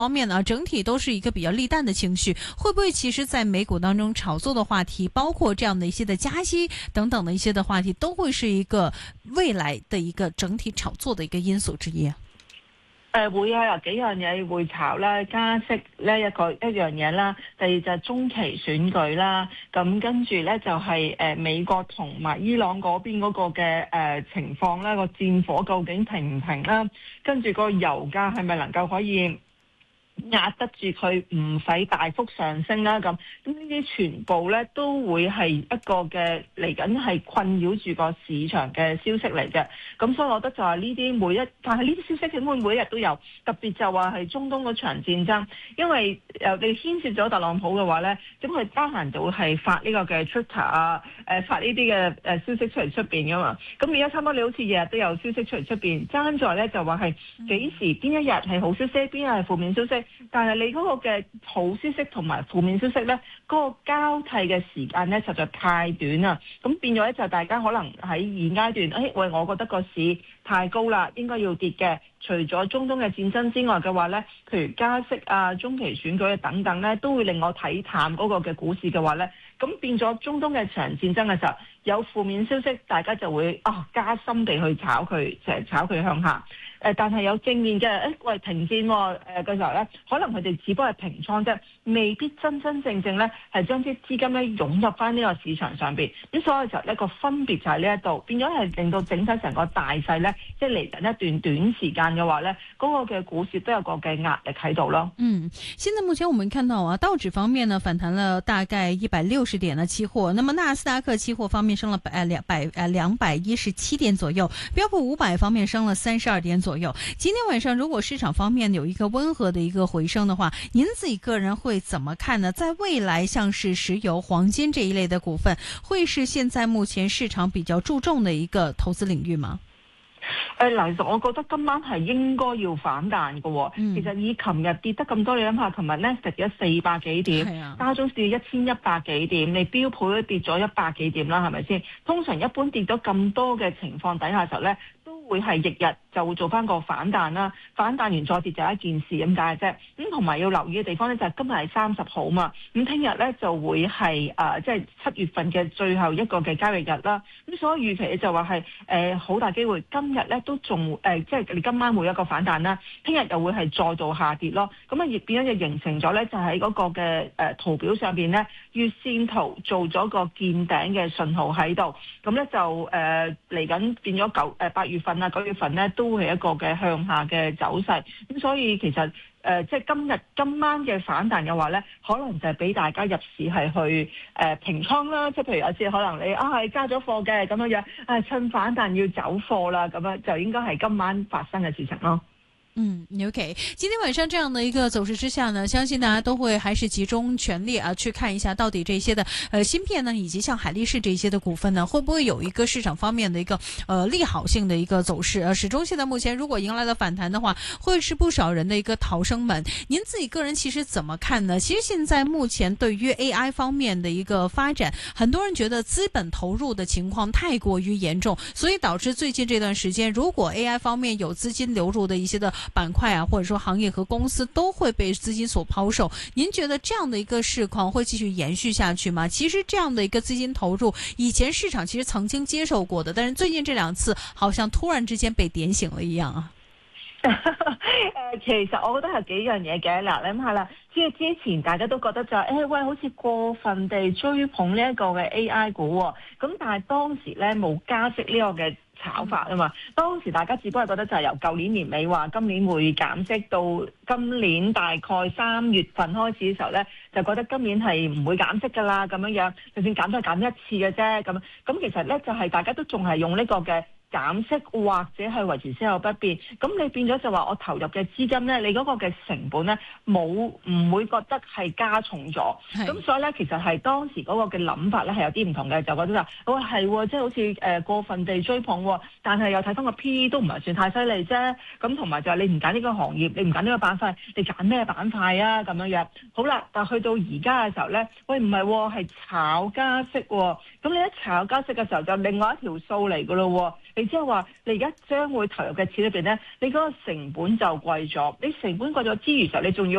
方面呢，整體都是一個比較利淡的情緒，會不會其實在美股當中炒作的話題，包括這樣的一些的加息等等的一些的話題，都會是一個未來的一個整體炒作的一個因素之一？ 會啊，有幾樣嘢會炒啦，加息呢一樣嘢啦，第二就係中期選舉啦，咁跟住咧就係美國同埋伊朗嗰邊嗰個嘅情況啦，個戰火究竟停唔停啦，跟住個油價係咪能夠可以壓得住佢唔使大幅上升啦，咁呢啲全部咧都會係一個嘅嚟緊係困擾住個市場嘅消息嚟嘅。咁所以我覺得就係呢啲但係呢啲消息點會每一日都有，特別就話係中東嗰場戰爭，因為你牽涉咗特朗普嘅話咧，咁佢得閒就會係發呢個嘅 Twitter 啊，發呢啲嘅消息出嚟出邊噶嘛。咁而家差唔多你好似日日都有消息出嚟出邊，爭在咧就話係幾時邊一日係好消息，邊日係負面消息。但係你嗰個嘅好消息同埋負面消息咧，嗰個交替嘅時間咧實在太短啦，咁變咗咧就大家可能喺現階段，喂，我覺得個市太高啦，應該要跌嘅。除咗中東嘅戰爭之外嘅話咧，譬如加息啊、中期選舉啊等等咧，都會令我睇淡嗰個嘅股市嘅話咧，咁變咗中東嘅場戰爭嘅時候，有負面消息，大家就會加深地去炒佢，炒佢向下。但係有正面嘅，喂，停戰嘅時候咧，可能佢哋只不過係平倉啫，未必真真正正咧係將啲資金咧湧入翻呢個市場上邊。咁所以就呢個分別就喺呢一度，變咗係令到整體成個大勢咧，即係嚟緊一段短時間嘅話咧，嗰個嘅股市都有個嘅壓力喺度咯。 現在目前我們看到道指方面呢反彈了大概160點的期貨，那麼納斯達克期貨方面升了217點左右，標普500方面升了32點左右。今天晚上如果市場方面有一個溫和的一個回升的話，您自己個人會怎麼看呢？在未來像是石油、黃金這一類的股份，會是現在目前市場比較注重的一個投資領域嗎？ 其實我覺得今晚係應該要反彈嘅。其實以琴日跌得咁多，你諗下，琴日咧跌咗400幾點，道瓊斯跌1100幾點，你標普都跌咗100幾點啦，係咪先？通常一般跌咗咁多嘅情況底下時候咧，都會係翌日就會做翻個反彈啦。反彈完再跌就一件事咁解啫。咁同埋要留意嘅地方咧，就係今日係30號嘛，咁聽日咧就會係即係7月份嘅最後一個嘅交易日啦。咁所以預期就話係好大機會今日咧都仲即係你今晚會有一個反彈啦，聽日又會係再度下跌咯。咁亦變咗就形成咗咧，就喺嗰個嘅圖表上邊咧，月線圖做咗個見頂嘅信號喺度。咁咧就嚟緊變咗8月份啊9月份咧都會係一個嘅向下嘅走勢。咁所以其實即係今晚嘅反彈嘅話咧，可能就係俾大家入市係去平倉啦。即係譬如有次可能你係加咗貨嘅咁樣樣，趁反彈要走貨啦，咁樣就應該係今晚發生嘅事情咯。 OK， 今天晚上這樣的一個走勢之下呢，相信大家都會還是集中全力去看一下到底這些的芯片呢，以及像海力士這些的股份呢，會不會有一個市場方面的一個利好性的一個走勢？始終現在目前如果迎來了反彈的話，會是不少人的一個逃生門。您自己個人其實怎麼看呢？其實現在目前對於 AI 方面的一個發展，很多人覺得資本投入的情況太過於嚴重，所以導致最近這段時間，如果 AI 方面有資金流入的一些的板塊啊，或者說行業和公司都會被資金所拋售。您覺得這樣的一個市況會繼續延續下去嗎？其實這樣的一個資金投入，以前市場其實曾經接受過的，但是最近這兩次好像突然之間被點醒了一樣啊。 其實我覺得係幾樣嘢嘅。嗱，你諗下啦，即係之前大家都覺得就係喂，好似過分地追捧呢一個嘅 AI 股喎，咁但係當時咧冇加息呢個嘅炒法啊嘛，當時大家只不過覺得就係由舊年年尾話今年會減息，到今年大概3月份開始嘅時候咧，就覺得今年係唔會減息㗎啦，咁樣樣，就算減都係減一次嘅啫，咁其實咧就係大家都仲係用呢個嘅減息或者係維持息口不變，咁你變咗就話我投入嘅資金咧，你嗰個嘅成本咧唔會覺得係加重咗，咁所以咧其實係當時嗰個嘅諗法咧係有啲唔同嘅，就覺得就話係即係好似過分地追捧，但係又睇翻個 PE 都唔係算太犀利啫，咁同埋就係你唔揀呢個行業，你唔揀呢個板塊，你揀咩板塊啊咁樣樣？好啦，但去到而家嘅時候咧，喂唔係，係炒加息喎，咁你一炒加息嘅時候就另外一條數嚟㗎咯喎。 你即係話你而家將會投入嘅錢裏邊咧，你嗰個成本就貴咗，你成本貴咗之餘時候，你仲要